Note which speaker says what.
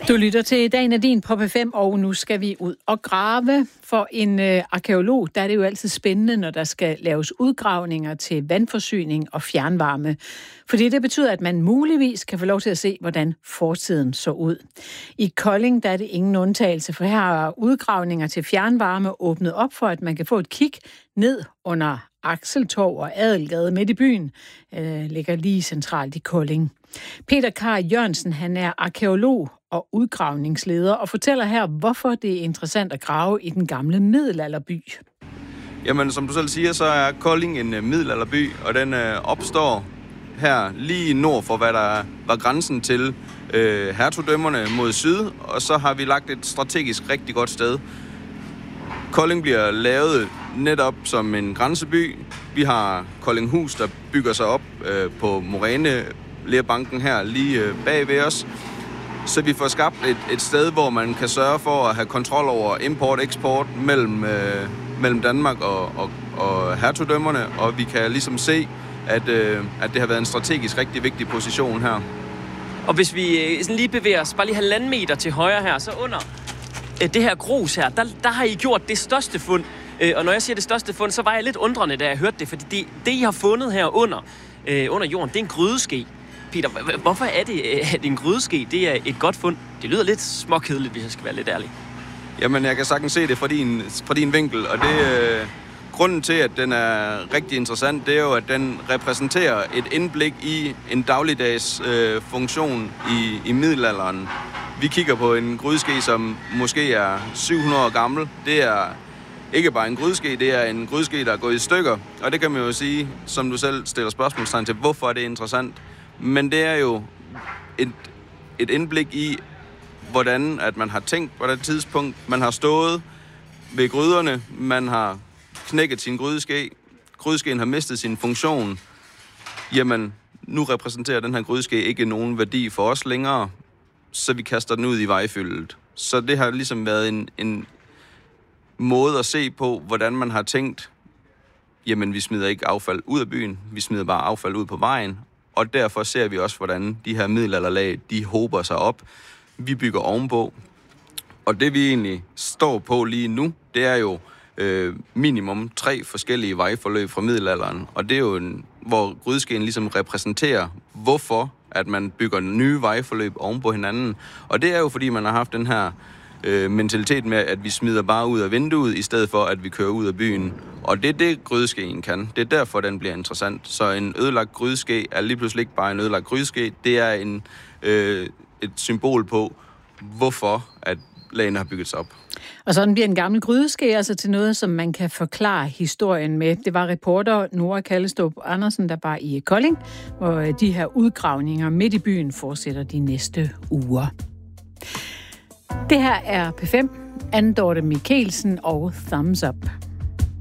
Speaker 1: Du lytter til Dagen er din på P5, og nu skal vi ud og grave. For en arkæolog, der er det jo altid spændende, når der skal laves udgravninger til vandforsyning og fjernvarme. Fordi det betyder, at man muligvis kan få lov til at se, hvordan fortiden så ud. I Kolding der er det ingen undtagelse, for her er udgravninger til fjernvarme åbnet op for, at man kan få et kig ned under Akseltorv og Adelgade midt i byen. Ligger lige centralt i Kolding. Peter Kar Jørgensen, han er arkæolog og udgravningsleder, og fortæller her, hvorfor det er interessant at grave i den gamle middelalderby.
Speaker 2: Jamen, som du selv siger, så er Kolding en middelalderby, og den opstår her lige nord for, hvad der var grænsen til hertugdømmerne mod syd, og så har vi lagt et strategisk rigtig godt sted. Kolding bliver lavet netop som en grænseby. Vi har Koldinghus, der bygger sig op på morænelerbanken her lige bag ved os. Så vi får skabt et sted, hvor man kan sørge for at have kontrol over import-eksport mellem Danmark og hertugdømmerne, og vi kan ligesom se, at det har været en strategisk rigtig vigtig position her.
Speaker 3: Og hvis vi sådan lige bevæger os bare lige 1,5 meter til højre her, så under det her grus her, der har I gjort det største fund. Og når jeg siger det største fund, så var jeg lidt undrende, da jeg hørte det, fordi det I har fundet her under jorden, det er en grydeske. Peter, hvorfor er det, at en grydeske, det er et godt fund? Det lyder lidt småkedeligt, hvis jeg skal være lidt ærlig.
Speaker 2: Jamen, jeg kan sagtens se det fra din vinkel, og grunden til, at den er rigtig interessant, det er jo, at den repræsenterer et indblik i en dagligdags funktion i middelalderen. Vi kigger på en grydeske, som måske er 700 år gammel. Det er ikke bare en grydeske, det er en grydeske, der er gået i stykker. Og det kan man jo sige, som du selv stiller spørgsmålstegn til, hvorfor er det interessant? Men det er jo et indblik i, hvordan at man har tænkt på det tidspunkt. Man har stået ved gryderne, man har knækket sin grydeske. Grydeskeen har mistet sin funktion. Jamen, nu repræsenterer den her grydeske ikke nogen værdi for os længere, så vi kaster den ud i vejfyldet. Så det har ligesom været en måde at se på, hvordan man har tænkt, jamen vi smider ikke affald ud af byen, vi smider bare affald ud på vejen, og derfor ser vi også, hvordan de her middelalderlag, de hober sig op. Vi bygger ovenpå, og det vi egentlig står på lige nu, det er jo minimum 3 forskellige vejforløb fra middelalderen, og det er jo hvor grydeskeen ligesom repræsenterer, hvorfor at man bygger nye vejforløb oven på hinanden. Og det er jo, fordi man har haft den her mentalitet med, at vi smider bare ud af vinduet, i stedet for, at vi kører ud af byen. Og det er det, grydeskeen kan. Det er derfor, den bliver interessant. Så en ødelagt grydeske er lige pludselig ikke bare en ødelagt grydeske. Det er et symbol på, hvorfor at lagene har bygget sig op.
Speaker 1: Og sådan bliver en gammel grydeske altså til noget, som man kan forklare historien med. Det var reporter Nora Kallestrup Andersen, der var i Kolding, hvor de her udgravninger midt i byen fortsætter de næste uger. Det her er P5, Anne Dorte Mikkelsen og Thumbs Up.